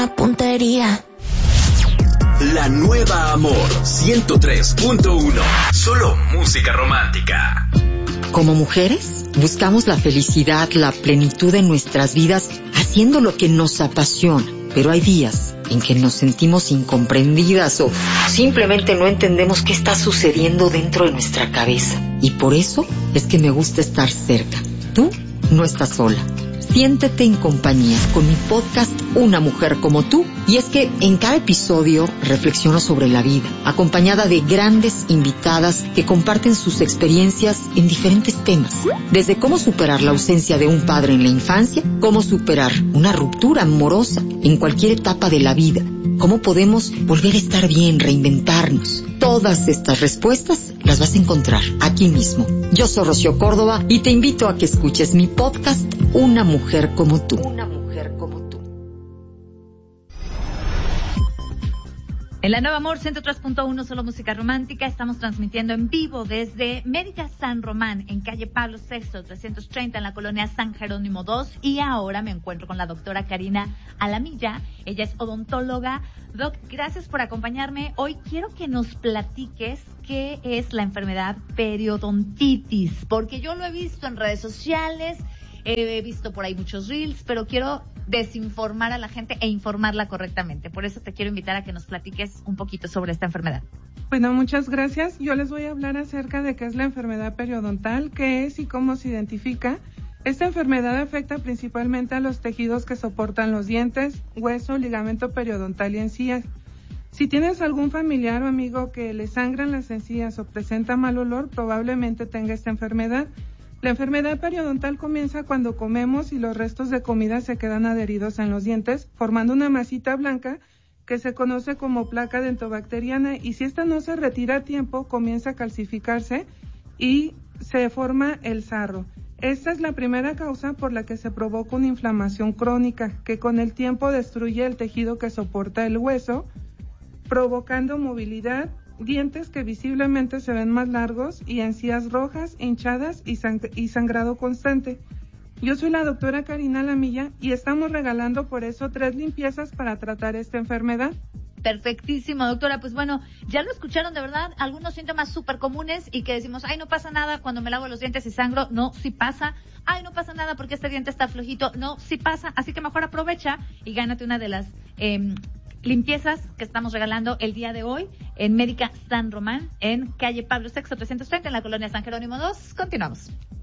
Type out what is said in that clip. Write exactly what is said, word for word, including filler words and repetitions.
puntería. La nueva Amor ciento tres punto uno. Solo música romántica. Como mujeres, buscamos la felicidad, la plenitud en nuestras vidas, haciendo lo que nos apasiona. Pero hay días en que nos sentimos incomprendidas o simplemente no entendemos qué está sucediendo dentro de nuestra cabeza. Y por eso es que me gusta estar cerca. Tú no estás sola. Siéntete en compañía con mi podcast Una Mujer Como Tú. Y es que en cada episodio reflexiono sobre la vida, acompañada de grandes invitadas que comparten sus experiencias en diferentes temas. Desde cómo superar la ausencia de un padre en la infancia, cómo superar una ruptura amorosa en cualquier etapa de la vida, cómo podemos volver a estar bien, reinventarnos. Todas estas respuestas las vas a encontrar aquí mismo. Yo soy Rocío Córdoba y te invito a que escuches mi podcast Una Mujer Como Tú. Una Mujer Como Tú. En la Nueva Amor ciento tres punto uno, solo música romántica, estamos transmitiendo en vivo desde Médica San Román, en calle Pablo sexto, trescientos treinta, en la colonia San Jerónimo dos. Y ahora me encuentro con la doctora Karina Alamilla. Ella es odontóloga. Doc, gracias por acompañarme. Hoy quiero que nos platiques qué es la enfermedad periodontitis, porque yo lo he visto en redes sociales, he visto por ahí muchos reels, pero quiero desinformar a la gente e informarla correctamente. Por eso te quiero invitar a que nos platiques un poquito sobre esta enfermedad. Bueno, muchas gracias. Yo les voy a hablar acerca de qué es la enfermedad periodontal, qué es y cómo se identifica. Esta enfermedad afecta principalmente a los tejidos que soportan los dientes, hueso, ligamento periodontal y encías. Si tienes algún familiar o amigo que le sangran las encías o presenta mal olor, probablemente tenga esta enfermedad. La enfermedad periodontal comienza cuando comemos y los restos de comida se quedan adheridos en los dientes, formando una masita blanca que se conoce como placa dentobacteriana, y si esta no se retira a tiempo, comienza a calcificarse y se forma el sarro. Esta es la primera causa por la que se provoca una inflamación crónica, que con el tiempo destruye el tejido que soporta el hueso, provocando movilidad, dientes que visiblemente se ven más largos y encías rojas, hinchadas y, sang- y sangrado constante. Yo soy la doctora Karina Alamilla y estamos regalando por eso tres limpiezas para tratar esta enfermedad. Perfectísimo, doctora. Pues bueno, ya lo escucharon, de verdad, algunos síntomas súper comunes y que decimos, ay, no pasa nada cuando me lavo los dientes y sangro. No, sí pasa. Ay, no pasa nada porque este diente está flojito. No, sí pasa. Así que mejor aprovecha y gánate una de las eh, limpiezas que estamos regalando el día de hoy en Médica San Román, en calle Pablo sexto, trescientos treinta, en la colonia San Jerónimo dos. Continuamos.